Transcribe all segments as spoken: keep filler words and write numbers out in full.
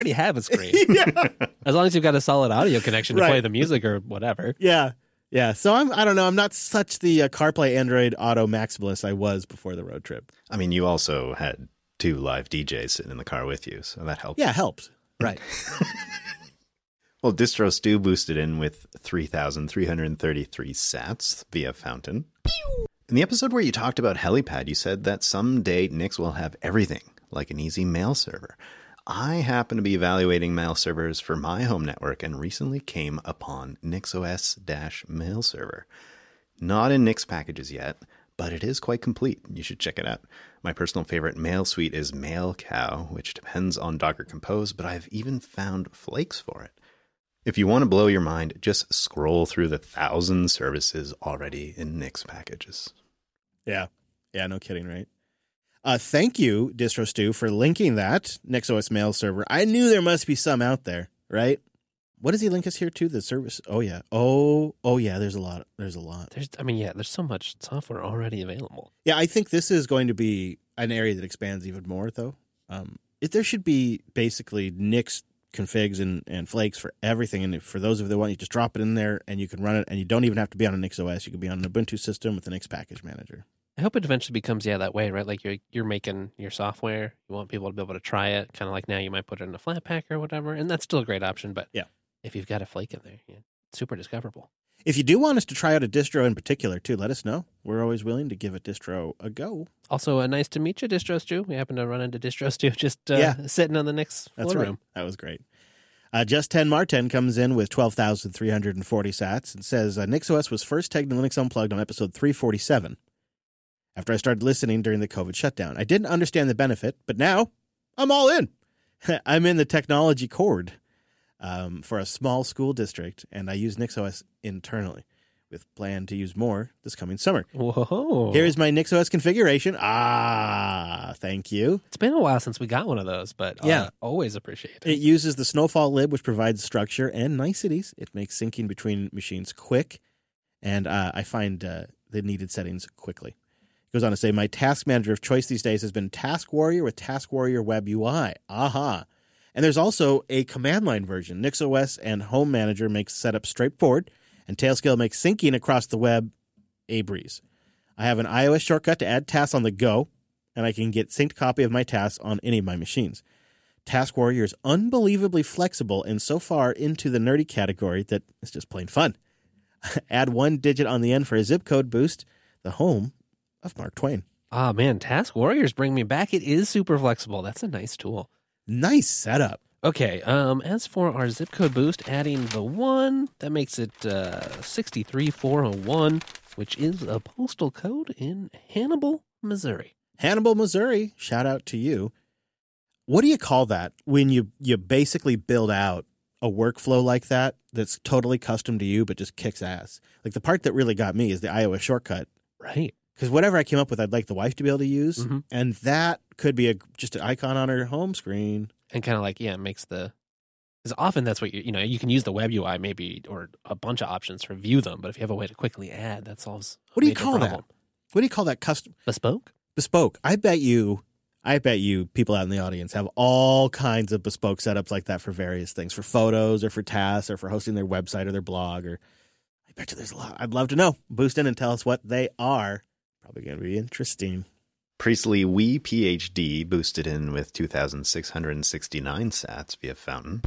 already have a screen. Yeah. As long as you've got a solid audio connection to Right. play the music or whatever. Yeah. Yeah. So I'm, I don't know. I'm not such the uh, CarPlay Android Auto maximalist I was before the road trip. I mean, you also had two live D Js sitting in the car with you, so that helped. Yeah, helps. Right. Well, Distro Stew boosted in with three thousand three hundred thirty-three sats via Fountain. In the episode where you talked about Helipad, you said that someday Nix will have everything, like an easy mail server. I happen to be evaluating mail servers for my home network and recently came upon NixOS-Mail Server. Not in Nix packages yet, but it is quite complete. You should check it out. My personal favorite mail suite is MailCow, which depends on Docker Compose, but I've even found Flakes for it. If you want to blow your mind, just scroll through the thousand services already in Nix packages. Yeah. Yeah, no kidding, right? Uh, thank you, Distro Stew, for linking that NixOS mail server. I knew there must be some out there, right? What does he link us here to? The service? Oh, yeah. Oh, oh yeah, there's a lot. There's a lot. There's, I mean, yeah, there's so much software already available. Yeah, I think this is going to be an area that expands even more, though. Um, if there should be basically Nix configs and, and flakes for everything. And if, for those of you that want, you just drop it in there and you can run it. And you don't even have to be on a NixOS. You can be on an Ubuntu system with the Nix package manager. I hope it eventually becomes, yeah, that way, right? Like you're you're making your software. You want people to be able to try it. Kind of like now you might put it in a Flatpak or whatever. And that's still a great option. But yeah, if you've got a flake in there, yeah, super discoverable. If you do want us to try out a distro in particular, too, let us know. We're always willing to give a distro a go. Also, uh, nice to meet you, Distro Stew. We happen to run into Distro Stew just uh, yeah. sitting on the Nix That's floor right. room. That was great. Uh, Just ten Martin comes in with twelve thousand three hundred forty sats and says, uh, NixOS was first tagged in Linux Unplugged on episode three forty-seven. After I started listening during the COVID shutdown. I didn't understand the benefit, but now I'm all in. I'm in the technology cord um, for a small school district, and I use NixOS internally with plan to use more this coming summer. Whoa. Here is my NixOS configuration. Ah, thank you. It's been a while since we got one of those, but yeah. uh, always appreciate it. It uses the Snowfall lib, which provides structure and niceties. It makes syncing between machines quick, and uh, I find uh, the needed settings quickly. Goes on to say, my task manager of choice these days has been Task Warrior with Task Warrior Web U I. Aha. And there's also a command line version. NixOS and Home Manager makes setup straightforward, and Tailscale makes syncing across the web a breeze. I have an iOS shortcut to add tasks on the go, and I can get synced copy of my tasks on any of my machines. Task Warrior is unbelievably flexible and so far into the nerdy category that it's just plain fun. Add one digit on the end for a zip code boost. The home of Mark Twain. Ah, man, Task Warriors bring me back. It is super flexible. That's a nice tool. Nice setup. Okay, um, as for our zip code boost, adding the one, that makes it uh, six three four oh one, which is a postal code in Hannibal, Missouri. Hannibal, Missouri. Shout out to you. What do you call that when you, you basically build out a workflow like that that's totally custom to you but just kicks ass? Like the part that really got me is the iOS shortcut. Right. Because whatever I came up with, I'd like the wife to be able to use. Mm-hmm. And that could be a just an icon on her home screen. And kind of like, yeah, it makes the... Because often that's what you, you know, you can use the web U I maybe, or a bunch of options to view them. But if you have a way to quickly add, that solves a What do you major call problem. that? What do you call that? Custom Bespoke? Bespoke. I bet you, I bet you people out in the audience have all kinds of bespoke setups like that for various things, for photos or for tasks or for hosting their website or their blog. Or I bet you there's a lot. I'd love to know. Boost in and tell us what they are. Probably going to be interesting. Priestley Wee PhD boosted in with two thousand six hundred sixty-nine sats via Fountain.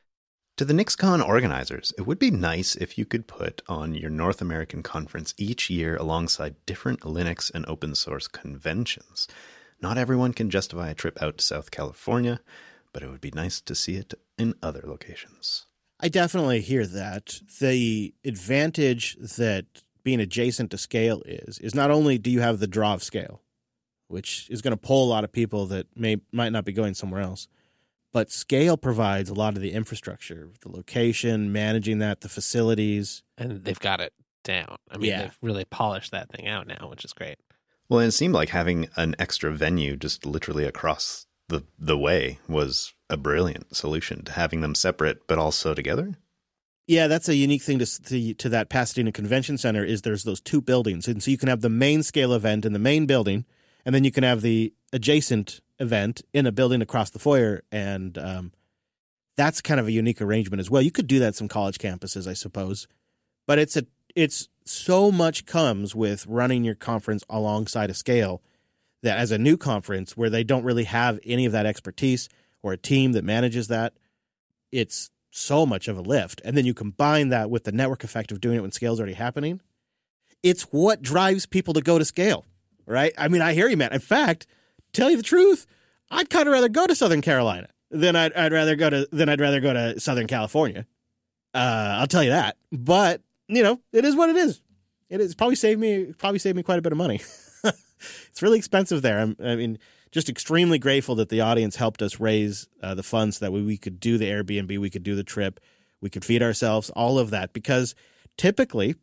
To the NixCon organizers, it would be nice if you could put on your North American conference each year alongside different Linux and open source conventions. Not everyone can justify a trip out to South California, but it would be nice to see it in other locations. I definitely hear that. The advantage that being adjacent to Scale is, is not only do you have the draw of Scale, which is going to pull a lot of people that may might not be going somewhere else, but Scale provides a lot of the infrastructure, the location, managing that, the facilities. And they've got it down. I mean, Yeah. they've really polished that thing out now, which is great. Well, and it seemed like having an extra venue just literally across the, the way was a brilliant solution to having them separate but also together. Yeah, that's a unique thing to, to to that Pasadena Convention Center is there's those two buildings. And so you can have the main Scale event in the main building, and then you can have the adjacent event in a building across the foyer. And um, that's kind of a unique arrangement as well. You could do that at some college campuses, I suppose. But it's a it's so much comes with running your conference alongside a scale that as a new conference where they don't really have any of that expertise or a team that manages that, it's so much of a lift. And then you combine that with the network effect of doing it when scale's already happening. It's what drives people to go to Scale, right? I mean, I hear you, man. In fact, tell you the truth, I'd kind of rather go to Southern Carolina than I'd, I'd rather go to than I'd rather go to Southern California. Uh, I'll tell you that. But you know, it is what it is. It is probably saved me probably saved me quite a bit of money. It's really expensive there. I'm, I mean, just extremely grateful that the audience helped us raise uh, the funds so that we, we could do the Airbnb, we could do the trip, we could feed ourselves, all of that. Because typically,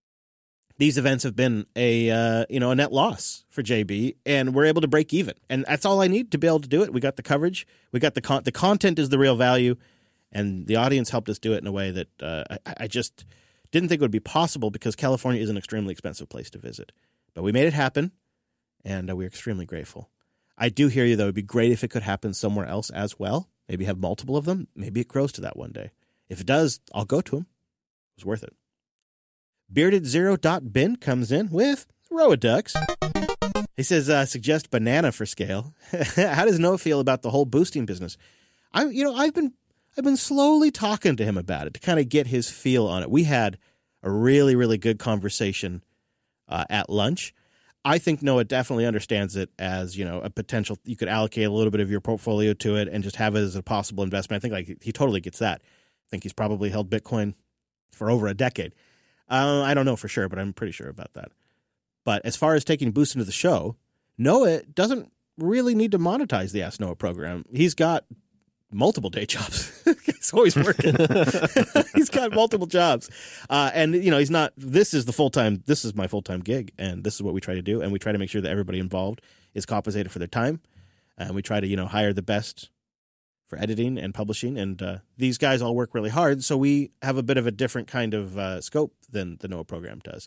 these events have been a uh, you know a net loss for J B, and we're able to break even, and that's all I need to be able to do it. We got the coverage, we got the con- the content is the real value, and the audience helped us do it in a way that uh, I, I just didn't think it would be possible because California is an extremely expensive place to visit, but we made it happen, and uh, we're extremely grateful. I do hear you though; it'd be great if it could happen somewhere else as well. Maybe have multiple of them. Maybe it grows to that one day. If it does, I'll go to them. It was worth it. Bearded Zero Dot Bin comes in with Roaducks. He says, uh, suggest banana for Scale. How does Noah feel about the whole boosting business? I, you know, I've been, I've been slowly talking to him about it to kind of get his feel on it. We had a really, really good conversation uh, at lunch. I think Noah definitely understands it as, you know, a potential. You could allocate a little bit of your portfolio to it and just have it as a possible investment. I think like he totally gets that. I think he's probably held Bitcoin for over a decade. Uh, I don't know for sure, but I'm pretty sure about that. But as far as taking Boost into the show, Noah doesn't really need to monetize the Ask Noah program. He's got multiple day jobs. He's always working. He's got multiple jobs. Uh, and, you know, he's not, this is the full-time, this is my full-time gig, and this is what we try to do. And we try to make sure that everybody involved is compensated for their time. And we try to, you know, hire the best for editing and publishing, and uh, these guys all work really hard, so we have a bit of a different kind of uh, scope than the Noah program does.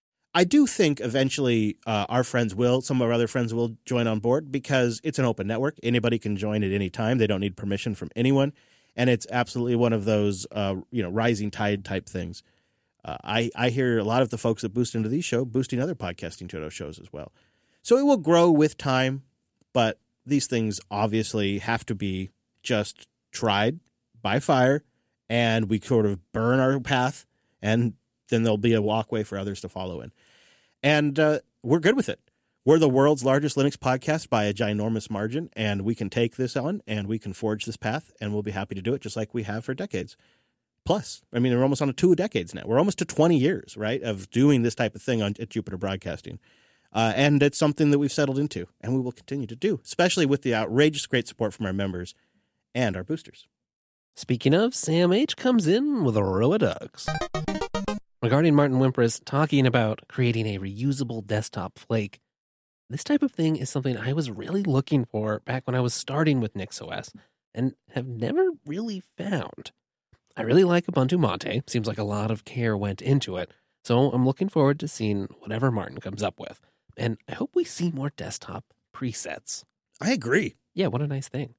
I do think eventually uh, our friends will, some of our other friends will join on board because it's an open network. Anybody can join at any time. They don't need permission from anyone, and it's absolutely one of those uh, you know rising tide type things. Uh, I, I hear a lot of the folks that boost into these shows boosting other podcasting shows as well. So it will grow with time, but these things obviously have to be just tried by fire, and we sort of burn our path, and then there'll be a walkway for others to follow in. And uh, we're good with it. We're the world's largest Linux podcast by a ginormous margin, and we can take this on, and we can forge this path, and we'll be happy to do it just like we have for decades. Plus, I mean, we're almost on to two decades now. We're almost to twenty years, right, of doing this type of thing on at Jupiter Broadcasting. Uh, and it's something that we've settled into, and we will continue to do, especially with the outrageous great support from our members and our boosters. Speaking of, Sam H. comes in with a row of ducks. Regarding Martin Wimpress talking about creating a reusable desktop flake, this type of thing is something I was really looking for back when I was starting with NixOS and have never really found. I really like Ubuntu Mate. Seems like a lot of care went into it, so I'm looking forward to seeing whatever Martin comes up with. And I hope we see more desktop presets. I agree. Yeah, what a nice thing.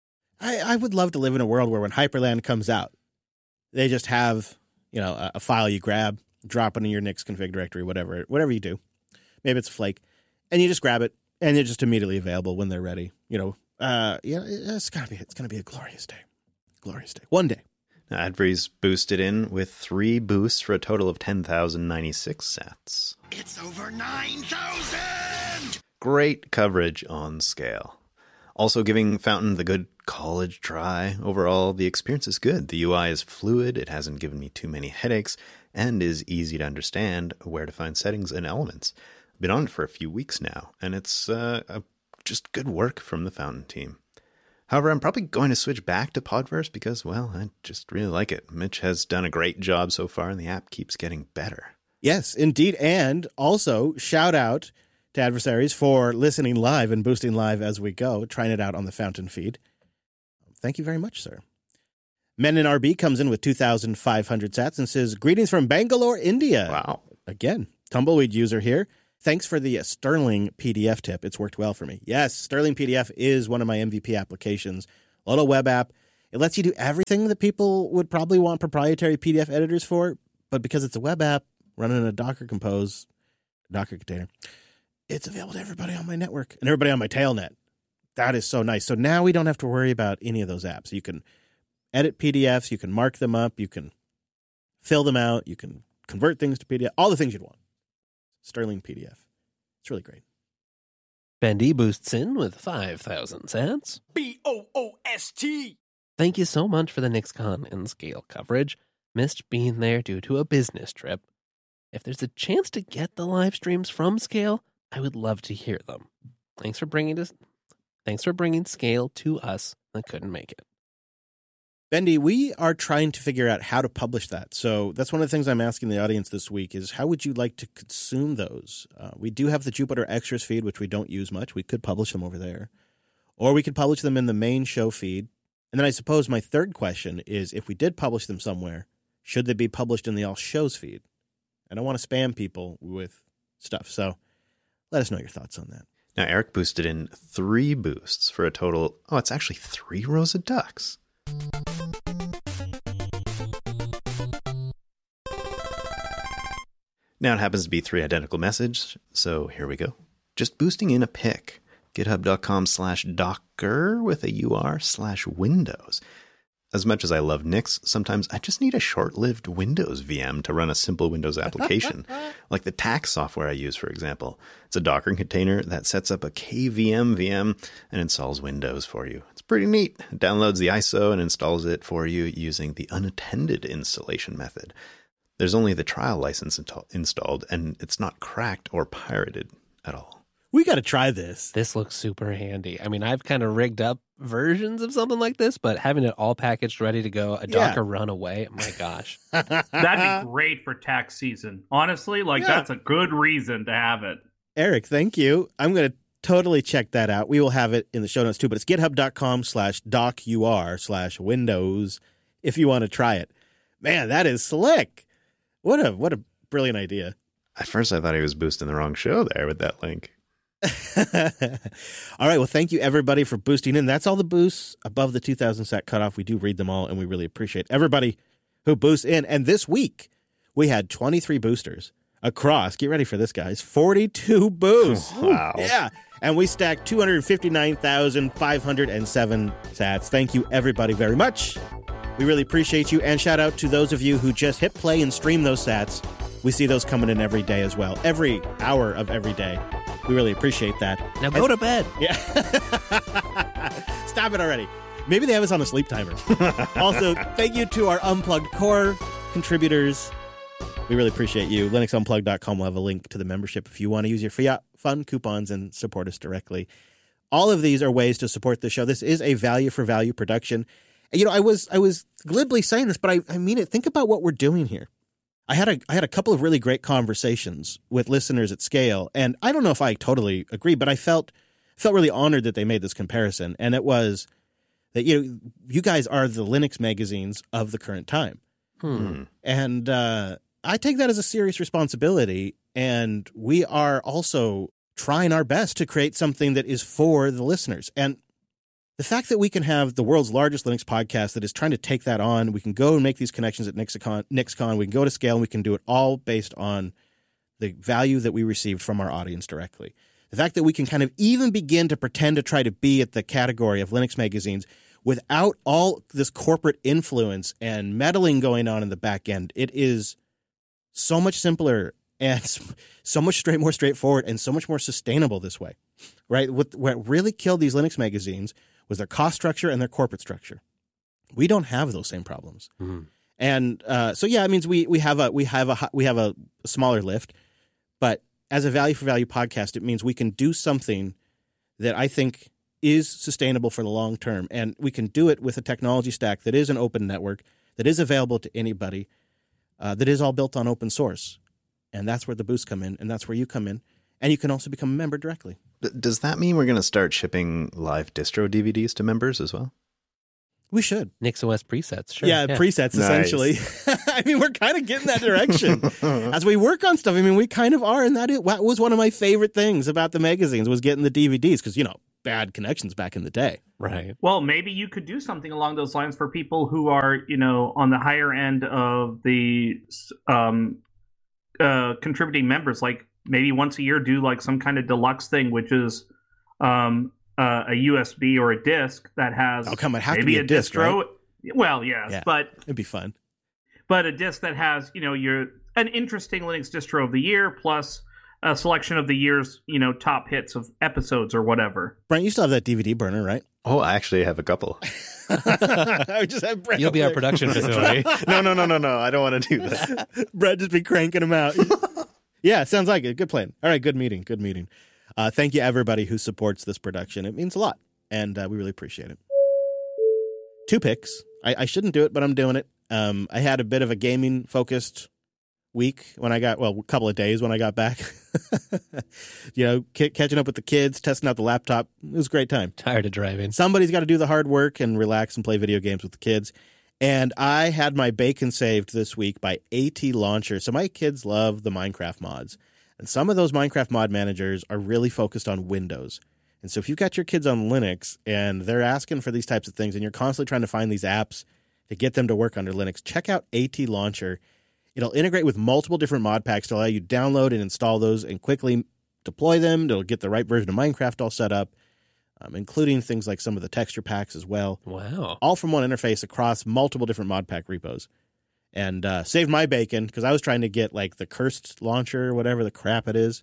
I, I would love to live in a world where when Hyperland comes out, they just have, you know, a, a file you grab, drop it in your Nix config directory, whatever, whatever you do. Maybe it's a flake, and you just grab it, and it's just immediately available when they're ready. You know, uh, yeah, it's gonna be, it's gonna be a glorious day, glorious day, one day. Now, Adfree's boosted in with three boosts for a total of ten thousand ninety-six sats. It's over nine thousand! Great coverage on Scale. Also giving Fountain the good college try. Overall, the experience is good. The U I is fluid, it hasn't given me too many headaches, and is easy to understand where to find settings and elements. I've been on it for a few weeks now, and it's uh, a, just good work from the Fountain team. However, I'm probably going to switch back to Podverse because, well, I just really like it. Mitch has done a great job so far, and the app keeps getting better. Yes, indeed. And also, shout out to Adversaries for listening live and boosting live as we go, trying it out on the Fountain feed. Thank you very much, sir. Menon R B comes in with two thousand five hundred sats and says, greetings from Bangalore, India. Wow. Again, Tumbleweed user here. Thanks for the uh, Sterling P D F tip. It's worked well for me. Yes, Sterling P D F is one of my M V P applications. A little web app. It lets you do everything that people would probably want proprietary P D F editors for, but because it's a web app running in a Docker Compose, Docker container, it's available to everybody on my network and everybody on my Tailnet. That is so nice. So now we don't have to worry about any of those apps. You can edit P D Fs, you can mark them up, you can fill them out, you can convert things to P D F, all the things you'd want. Sterling P D F. It's really great. Bendy boosts in with five thousand sats. B O O S T. Thank you so much for the NixCon and Scale coverage. Missed being there due to a business trip. If there's a chance to get the live streams from Scale, I would love to hear them. Thanks for bringing this. Thanks for bringing Scale to us that couldn't make it. Bendy, we are trying to figure out how to publish that. So that's one of the things I'm asking the audience this week is how would you like to consume those? Uh, we do have the Jupiter Extras feed, which we don't use much. We could publish them over there. Or we could publish them in the main show feed. And then I suppose my third question is if we did publish them somewhere, should they be published in the All Shows feed? I don't want to spam people with stuff. So let us know your thoughts on that. Now, Eric boosted in three boosts for a total, oh, it's actually three rows of ducks. Now it happens to be three identical messages, so here we go. Just boosting in a pic. GitHub.com slash Docker with a U R slash Windows. As much as I love Nix, sometimes I just need a short-lived Windows V M to run a simple Windows application. Like the tax software I use, for example. It's a Docker container that sets up a K V M V M and installs Windows for you. It's pretty neat. It downloads the I S O and installs it for you using the unattended installation method. There's only the trial license installed, and it's not cracked or pirated at all. We got to try this. This looks super handy. I mean, I've kind of rigged up versions of something like this, but having it all packaged, ready to go, a Yeah. Docker run away, my gosh. That'd be great for tax season. Honestly, like Yeah. that's a good reason to have it. Eric, thank you. I'm going to totally check that out. We will have it in the show notes too, but it's github.com slash docur slash windows if you want to try it. Man, that is slick. What a what a brilliant idea. At first, I thought he was boosting the wrong show there with that link. All right. Well, thank you, everybody, for boosting in. That's all the boosts above the two thousand sat cutoff. We do read them all, and we really appreciate everybody who boosts in. And this week, we had twenty-three boosters across. Get ready for this, guys. forty-two boosts. Wow. Yeah. And we stacked two hundred fifty-nine thousand five hundred seven sats. Thank you, everybody, very much. We really appreciate you. And shout out to those of you who just hit play and stream those sats. We see those coming in every day as well. Every hour of every day. We really appreciate that. Now go to bed. Yeah. Stop it already. Maybe they have us on a sleep timer. Also, thank you to our Unplugged Core contributors. We really appreciate you. Linux Unplugged dot com will have a link to the membership if you want to use your fiat fun coupons and support us directly. All of these are ways to support the show. This is a value for value production. And, you know, I was I was glibly saying this, but I, I mean it. Think about what we're doing here. I had a I had a couple of really great conversations with listeners at Scale, and I don't know if I totally agree, but I felt felt really honored that they made this comparison, and it was that you know you guys are the Linux magazines of the current time, Hmm. and uh, I take that as a serious responsibility, and we are also trying our best to create something that is for the listeners, and the fact that we can have the world's largest Linux podcast that is trying to take that on, we can go and make these connections at NixCon, NixCon, we can go to Scale, and we can do it all based on the value that we received from our audience directly. The fact that we can kind of even begin to pretend to try to be at the category of Linux magazines without all this corporate influence and meddling going on in the back end, it is so much simpler and so much straight, more straightforward and so much more sustainable this way, right? What, what really killed these Linux magazines was their cost structure and their corporate structure. We don't have those same problems, Mm-hmm. and uh, so yeah, it means we we have a we have a we have a smaller lift, but as a value for value podcast, it means we can do something that I think is sustainable for the long term, and we can do it with a technology stack that is an open network that is available to anybody, uh, that is all built on open source, and that's where the boosts come in, and that's where you come in, and you can also become a member directly. D- Does that mean we're going to start shipping live distro D V Ds to members as well? We should. NixOS presets, sure. Yeah, presets, Nice. essentially. I mean, we're kind of getting that direction. As we work on stuff, I mean, we kind of are, and that is, that was one of my favorite things about the magazines was getting the D V Ds, because, you know, bad connections back in the day. Right. Well, maybe you could do something along those lines for people who are, you know, on the higher end of the um, uh, contributing members. Like maybe once a year, do like some kind of deluxe thing, which is um, uh, a U S B or a disc that has Oh, come on, it has to maybe be a disc, distro. right? Well, yes, Yeah. but It'd be fun. but a disc that has, you know, your an interesting Linux distro of the year plus a selection of the year's, you know, top hits of episodes or whatever. Brent, you still have that D V D burner, right? Oh, I actually have a couple. I would just have Brent. You'll up be our there. production facility. no, no, no, no, no. I don't want to do that. Brent just be cranking them out. Yeah, sounds like it. Good plan. All right, good meeting. Good meeting. Uh, thank you, everybody who supports this production. It means a lot, and uh, we really appreciate it. Two picks. I, I shouldn't do it, but I'm doing it. Um, I had a bit of a gaming-focused week when I got, well, a couple of days when I got back. You know, c- catching up with the kids, testing out the laptop. It was a great time. Tired of driving. Somebody's got to do the hard work and relax and play video games with the kids. And I had my bacon saved this week by AT Launcher. So my kids love the Minecraft mods. And some of those Minecraft mod managers are really focused on Windows. And so if you've got your kids on Linux and they're asking for these types of things and you're constantly trying to find these apps to get them to work under Linux, check out AT Launcher. It'll integrate with multiple different mod packs to allow you to download and install those and quickly deploy them. It'll get the right version of Minecraft all set up, um, including things like some of the texture packs as well. Wow. All from one interface across multiple different mod pack repos. And uh, saved my bacon because I was trying to get like the cursed launcher or whatever the crap it is.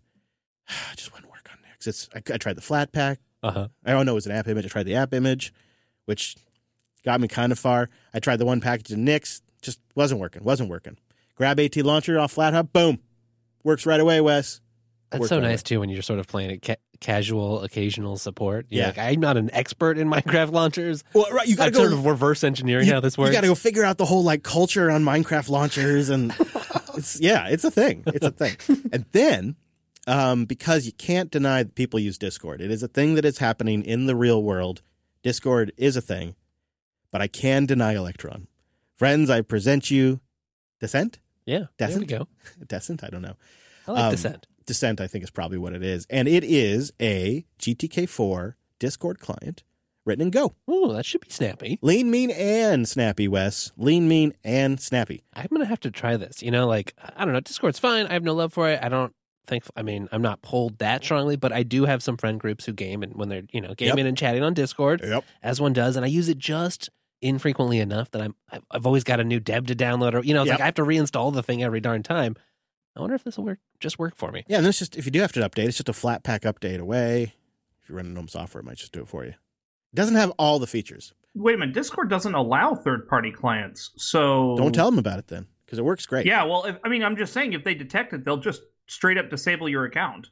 It just wouldn't work on Nix. It's I, I tried the flat pack. Uh-huh. I don't know it was an app image. I tried the app image, which got me kind of far. I tried the one package in Nix. Just wasn't working. Wasn't working. Grab AT Launcher off FlatHub. Boom. Works right away, Wes. That's Works so right nice, away. too, when you're sort of playing it ca- casual, occasional support. You're Yeah. like, I'm not an expert in Minecraft launchers. Well, right, you got to I'm go sort of reverse engineering you, how this works. You got to go figure out the whole like culture on Minecraft launchers, and it's yeah, it's a thing. It's a thing. And then, um, because you can't deny that people use Discord, it is a thing that is happening in the real world. Discord is a thing, but I can deny Electron. Friends, I present you Descent. Yeah, there we Descent? go. Descent. I don't know. I like Um, Descent. Descent, I think, is probably what it is, and it is a G T K four Discord client written in Go. Oh, that should be snappy. Lean, mean, and snappy, Wes. Lean, mean, and snappy. I'm going to have to try this. You know, like, I don't know, Discord's fine. I have no love for it. I don't think, I mean, I'm not pulled that strongly, but I do have some friend groups who game, and when they're, you know, gaming Yep. and chatting on Discord, Yep. as one does, and I use it just infrequently enough that I'm, I've- I've always got a new deb to download, or, you know, it's Yep. like I have to reinstall the thing every darn time. I wonder if this will work, just work for me. Yeah, and it's just, if you do have to update, it's just a flat pack update away. If you're running GNOME software, it might just do it for you. It doesn't have all the features. Wait a minute, Discord doesn't allow third-party clients, so Don't tell them about it then, because it works great. Yeah, well, if, I mean, I'm just saying, if they detect it, they'll just straight up disable your account.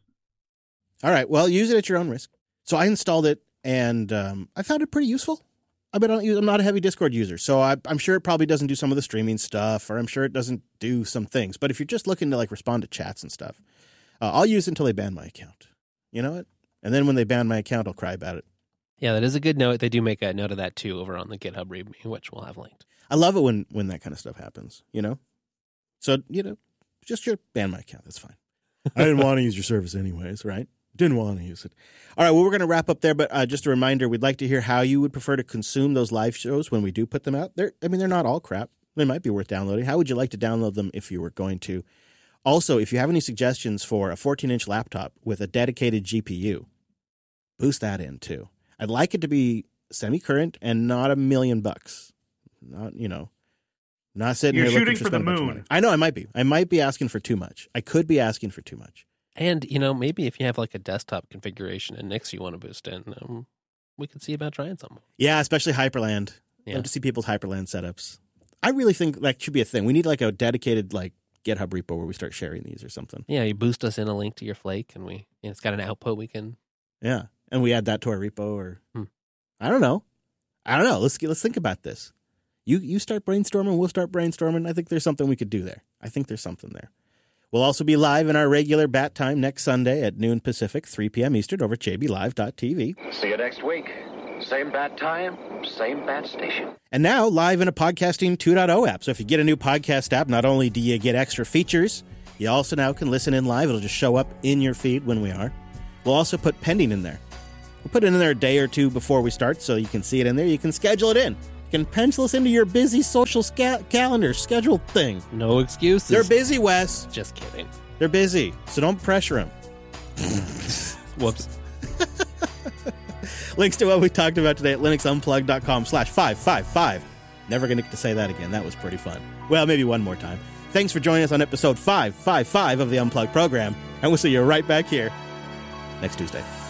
All right, well, use it at your own risk. So I installed it, and um, I found it pretty useful. I mean, I don't use, I'm not a heavy Discord user, so I, I'm sure it probably doesn't do some of the streaming stuff, or I'm sure it doesn't do some things. But if you're just looking to like respond to chats and stuff, uh, I'll use it until they ban my account. You know what? And then when they ban my account, I'll cry about it. Yeah, that is a good note. They do make a note of that, too, over on the GitHub README, which we'll have linked. I love it when when that kind of stuff happens. You know, so you know, just your ban my account. That's fine. I didn't want to use your service anyways, right? Didn't want to use it. All right, well, we're going to wrap up there, but uh, just a reminder, we'd like to hear how you would prefer to consume those live shows when we do put them out. They're, I mean, they're not all crap. They might be worth downloading. How would you like to download them if you were going to? Also, if you have any suggestions for a fourteen-inch laptop with a dedicated G P U, boost that in, too. I'd like it to be semi-current and not a million bucks. Not, you know, not sitting You're here looking shooting for for the spending a bunch of moon. money. I know I might be. I might be asking for too much. I could be asking for too much. And, you know, maybe if you have like a desktop configuration and Nix you want to boost in, um, we could see about trying some. Yeah, especially Hyperland. Yeah. Love to see people's Hyperland setups. I really think that should be a thing. We need like a dedicated like GitHub repo where we start sharing these or something. Yeah, you boost us in a link to your Flake, and we and it's got an output we can. Yeah, and we add that to our repo, or Hmm. I don't know. I don't know. Let's get, let's think about this. You you start brainstorming, we'll start brainstorming. I think there's something we could do there. I think there's something there. We'll also be live in our regular bat time next Sunday at noon Pacific, three p.m. Eastern over j b live dot t v. See you next week. Same bat time, same bat station. And now live in a Podcasting two point oh app. So if you get a new podcast app, not only do you get extra features, you also now can listen in live. It'll just show up in your feed when we are. We'll also put pending in there. We'll put it in there a day or two before we start so you can see it in there. You can schedule it in. You can pencil us into your busy social sca- calendar schedule thing. No excuses. They're busy, Wes. Just kidding. They're busy, so don't pressure them. Whoops. Links to what we talked about today at linuxunplugged.com slash 555. Never going to get to say that again. That was pretty fun. Well, maybe one more time. Thanks for joining us on episode five fifty-five of the Unplugged program, and we'll see you right back here next Tuesday.